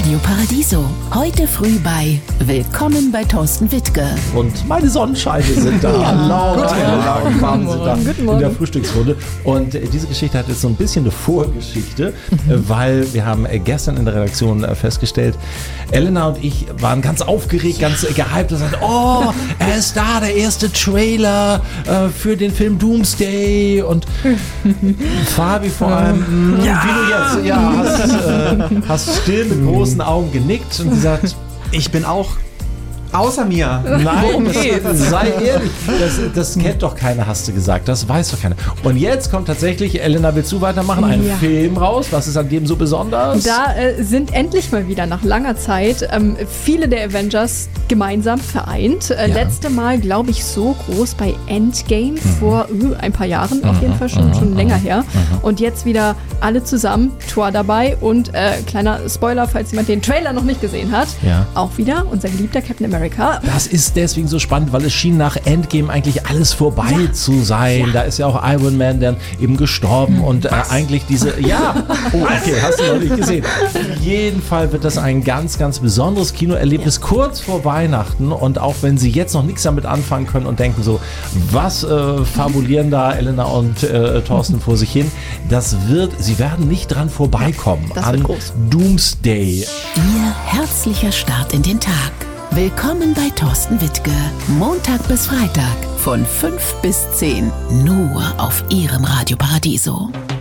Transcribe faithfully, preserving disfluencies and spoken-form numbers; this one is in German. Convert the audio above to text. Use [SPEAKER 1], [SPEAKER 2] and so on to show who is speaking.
[SPEAKER 1] Radio Paradiso. Heute früh bei Willkommen bei Thorsten Wittke.
[SPEAKER 2] Und meine Sonnenscheine sind da.
[SPEAKER 1] Ja.
[SPEAKER 2] Laura,
[SPEAKER 1] Guten
[SPEAKER 2] Elena und Mann sind da
[SPEAKER 3] Guten
[SPEAKER 2] in
[SPEAKER 3] Morgen.
[SPEAKER 2] der Frühstücksrunde. Und äh, diese Geschichte hat jetzt so ein bisschen eine Vorgeschichte, äh, weil wir haben äh, gestern in der Redaktion äh, festgestellt, Elena und ich waren ganz aufgeregt, ganz äh, gehypt und sagten, oh, er ist da, der erste Trailer äh, für den Film Doomsday. Und Fabi vor allem, ja. wie du jetzt, ja, hast, äh, hast still mit großen Augen genickt und gesagt,
[SPEAKER 4] Ich bin auch außer mir.
[SPEAKER 2] nein, das, sei ehrlich, das, das kennt doch keiner, hast du gesagt, das weiß doch keiner. Und jetzt kommt tatsächlich, Elena, willst du weitermachen, ein
[SPEAKER 3] Ja.
[SPEAKER 2] Film raus, was ist an dem so besonders?
[SPEAKER 3] Da äh, sind endlich mal wieder nach langer Zeit ähm, viele der Avengers gemeinsam vereint. Äh,
[SPEAKER 2] Ja.
[SPEAKER 3] Letzte Mal, glaube ich, so groß bei Endgame
[SPEAKER 2] Mhm.
[SPEAKER 3] vor uh, ein paar Jahren, auf jeden Fall schon, schon länger her. Und jetzt wieder alle zusammen, Thor dabei und äh, kleiner Spoiler, falls jemand den Trailer noch nicht gesehen hat,
[SPEAKER 2] Ja.
[SPEAKER 3] auch wieder unser geliebter Captain America.
[SPEAKER 2] Das ist deswegen so spannend, weil es schien nach Endgame eigentlich alles vorbei
[SPEAKER 3] Ja.
[SPEAKER 2] zu sein.
[SPEAKER 3] Ja.
[SPEAKER 2] Da ist ja auch Iron Man dann eben gestorben und äh, eigentlich diese, ja, oh, okay, hast du noch nicht gesehen. Auf jeden Fall wird das ein ganz, ganz besonderes Kinoerlebnis kurz vor Weihnachten und auch wenn Sie jetzt noch nichts damit anfangen können und denken so, was äh, fabulieren da Elena und äh, Thorsten vor sich hin, das wird, Sie werden nicht dran vorbeikommen
[SPEAKER 3] Das wird
[SPEAKER 2] an
[SPEAKER 3] groß.
[SPEAKER 2] Doomsday.
[SPEAKER 1] Ihr herzlicher Start in den Tag. Willkommen bei Thorsten Wittke. Montag bis Freitag von fünf bis zehn. Nur auf Ihrem Radio Paradiso.